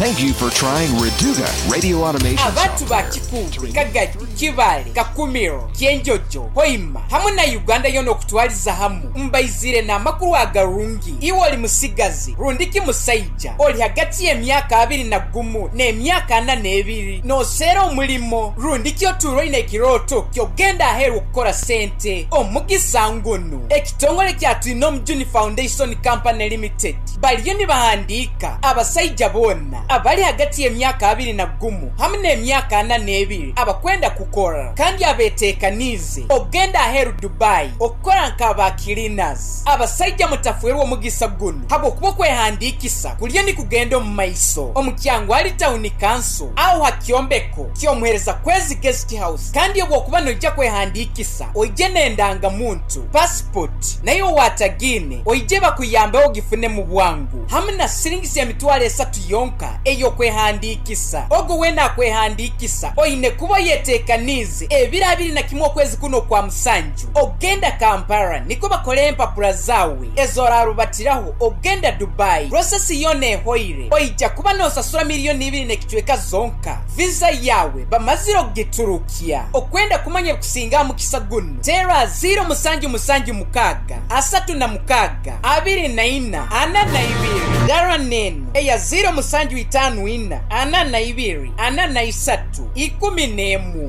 Thank you for trying Reduga Radio Automation. Abantu ba Kikungu, Kagadi, Kibale, Kakumiro, Kyenjojo, Hoima, hamwe na Uganda yono kutwaliza hamu. Mbaizire na makuru agarungi. Iwoli musigazi, rundiki musaija. Oli hagati ya miaka 2 ne miaka 4 no sero mulimo. Rundiki oturo ine kiroto kyogenda aheru kukora sente. Omugisangunu. Ekitongole kya Trinom Juni Foundation Company Limited. Baliyo ni bahandika abasaija bona. Abali hagati ya miaka 2 hamwe ne miaka 4 abakwenda kukora kandi abetekanize ogenda aheru Dubai okora nkaba cleaners abasaija mutafuerwa mugisa gunu habo kubo kwehandikisa kuliye ni kugenda mu maiso omukyango ali town council au hakyombeko kyomuhereza kwezi guest house kandi obwo kuba nojja kwehandikisa oyene ndanga muntu passport nayo watagine oyje bakuyambaho gifune mu bwangu hamwe na siringisi ya mitwale 3 yonka eyo kwehandikisa ogo wenda kwehandikisa oyine kuba yetekanize ebira 21 kwezi kuno kwa musanju ogenda Kampala niko bakole empapula zawe ezora rubatiraho ogenda Dubai process yone hoire oyija kuba nosasura miliyoni 2 zonka visa yawe bamaziro giturukia okwenda kumanya kusinga mu kisagunu tera 0 musanju mukaga asatu na mukaga 24 ana na 2 dara nene eya 0 musanju 5 ana na 2 ana na 3 11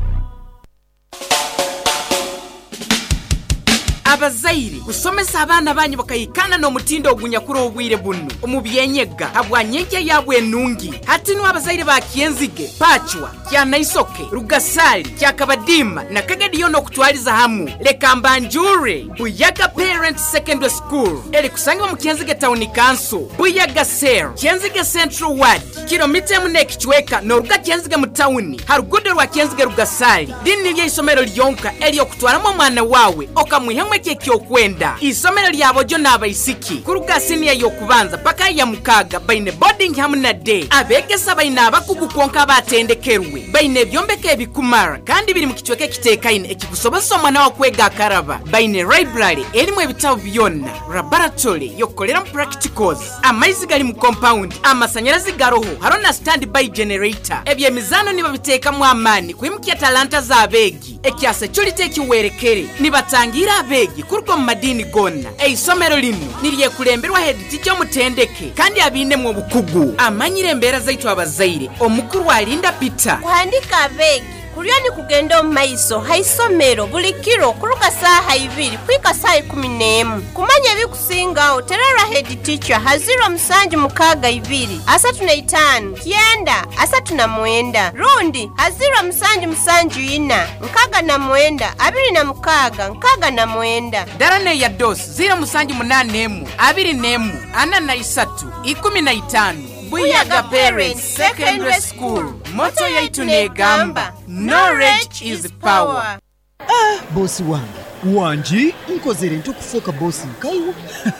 abazaire usomesa abana banyu bakayikana no mutindo ogunya kuri obwire bunu omubyenyega abwanyege yabwe nungi hati no abazaire ba Kienzige Pachwa kya Naisoke Rugasali kya Kabadima na Kagadi yono kutwaliza hamu leka Mbanjure Buyaga Parents Secondary School eli kusanga mu Kienzige Town Council Buyaga Ser Kienzige Central Ward kilomita mune kichweka no ruga Kienzige mu town harugudo rwa Kienzige Rugasali dini lye isomero lyonka eli okutwala mu mwana wawe okamwihemwe kyo kwenda isomero lyabo jo nabayisiki kuruga senior yokubanza paka ya mukaga baine boarding hamwe na day abegesa baine abakugu konka batendekerwe baine byombeke bikumara kandi biri mu kichweke kitekaine ekikusobasa mwana wa kwega karaba baine library elimu ebitabo byonna laboratory yokolera practicals amaizi gali mu compound amasanyarazi garoho harona standby generator ebyemizano niba biteka mu amani kwimukya talanta za abegi ekyase chulite kiwerekere nibatangira abegi kurko mu madini gonna eisomero lino niriye kulemberwa head teacher mutendeke kandi abine mu bukugu amanyire mbera zaitu abazaire omukuru alinda Peter kuhandika abegi kuliyo ni kugenda mu maiso haisomero buli kiro kuruka saha 2 kwika saha 11 kumanya bikusinga oterera head teacher haziro musanju mukaga 2 asatu na 5 kienda asatu na 9 rundi haziro musanju 4 nkaga na 9 2 na mukaga nkaga na 9 darane ya dos 0 musanju 8 2 ana na 3 15 Buyaga Parents Secondary School moto yaitu negamba knowledge is power. Bosi wanji nkozere ntukufoka bosi nkaiwo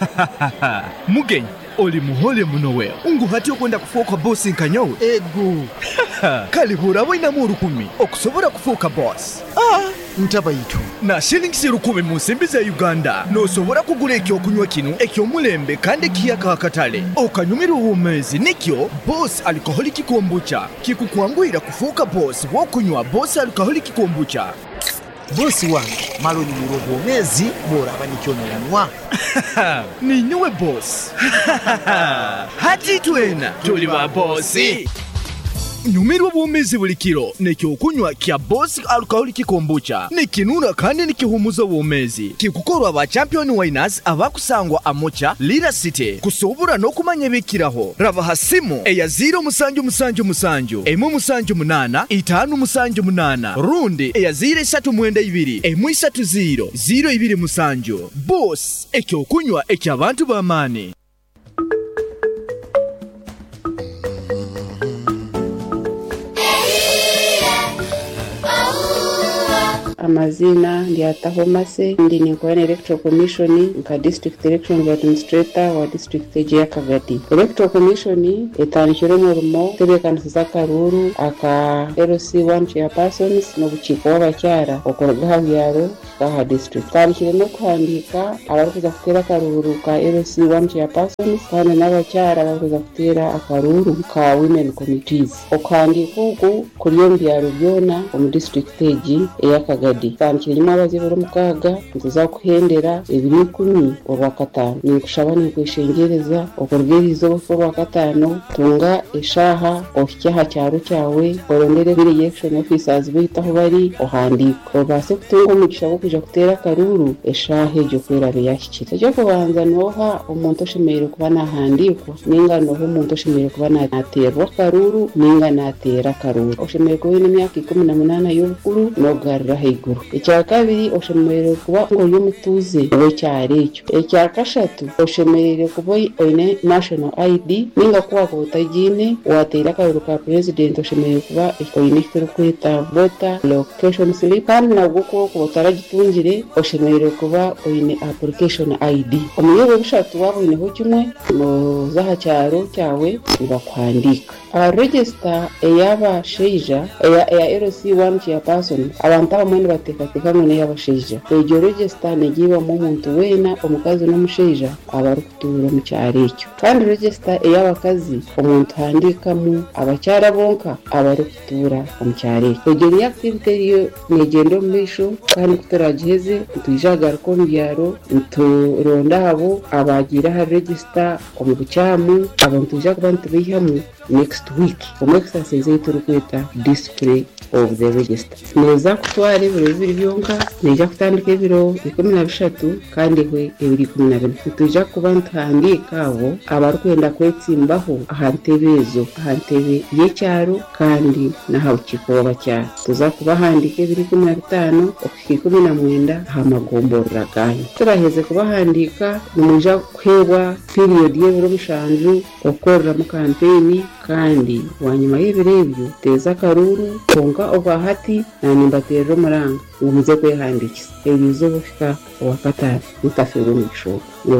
mugenyi oli muhole munowe ungu hati okwenda kufoka bosi nkanyowe ego kalibura boina mu 10 okusobola kufoka boss ntabayitu na shillings 10 mu nsimbi za Uganda nosobola kugula ekyokunywa kino ekyomulembe kandi kiyaka akatale okanyumira omwezi nikyo boss alcoholic kombucha kikukwangwira kufoka boss wokunywa boss alcoholic kombucha. Bosi wange maloni murogo omezi bora abanikyonolanwa ninywe boss hati twena tuli ba bossi nyumirwa bwomezi buli kiro nekyokunywa kya boss alcoholic kombucha nikinuna kandi nikihumuza bwomezi kikukorwa ba champion winners abakusangwa amocha Lira City kusobura no kumanya bikiraho raba hasimu eya 0 musanju 8 5 rundi eya 0392 30 02 musanju boss ekyokunywa ekyabantu bamani. amazina ndiyataho mase ndi nikora electoral commission nka district election administrator wa district ya Kagadi. Electoral commission etanishire umurimo tebekanisa Karuru aka LC1 chairpersons no buciko w'abacyara okorwa habyaro ka district. Tanishire no kwandika abaruza kutera Karuru ka LC1 chairpersons kandi n'abacyara baruza kutera akaruru ka women committees. Okwandika uko kuri yo byaro byona mu district ya Kagadi. Tanishire nyuma abazibura mukaga nziza kuhendera 2010 obakatano ni kushabana kwishengereza okorwirizo bofo bakatano tunga eshaha ofyaha cyaro cyawe orondere biri election officers bitaho bari ohandiko base kutunga umugisha wo kuja kutera Karuru eshahe jo kwera biyashikira cyo kubanza noha umuntu oshimere kuba nahandikwa ninga noho umuntu oshimere kuba naterwa Karuru ninga natera Karuru oshimere kuba n'imyaka 18 y'ubukuru no garra higuru. Icya kabiri oshimere kuba ngo y'umutuze we cyari cyo. Icya kashatu oshimere kuba one national ID ninga kuba ko utagine watera Karuru ka president oshimere kuba ikoyinishwe kwita voter location slip kandi nabwo ko utaragitungire oshimere kuba one application ID. Omuyebo bishatu wabone ho kimwe no zaha cyaro cyawe nibakwandika register eyaba sheija ya LC1 chairperson abantu abamwe batekateka ngo yaba sheija ejo register negiba mu muntu wena omukazi n'umusheija abarukutura mu cyarecyo kandi register eyabakazi umuntu handikamu abacyara bonka abarukutura mu cyarecyo ejo activity yo negendo mbisho kandi kutaragiheze tujagar ko mbyaro turonda abo abagira ha register omubucyamu abantu jakubantu bihamu next week exercise iturukwita display of the register neza kutware buri byonka neja kutandika ibiro 13 kandi hwe 2014 tuja kuba ntandika abo abarukwenda kwetsimbaho ahantebezo ahantebe yecyaro kandi nahawukiko w'abacyara tuza kuba handike 2015 okikumi hamagomborra ganye turaheze kuba handika muja kwebwa period y'ebiro bishanju okorra mu campaign kandi wanyuma y'ibirevyo teza Karuru konga obahati na nimbatero muranga umuze kwehandikisa ebizo bufika wakatari mutafiro misho.